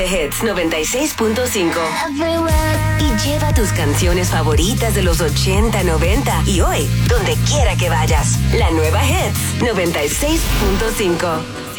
de Hits 96.5 y lleva tus canciones favoritas de los 80, 90 y hoy, donde quiera que vayas. La nueva Hits 96.5.